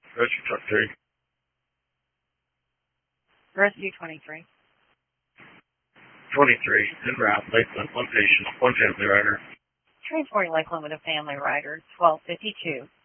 Rescue truck 3. Rescue 23. 23, en route, Lakeland, one patient, one family rider. Transporting Lakeland with a family rider, 1252.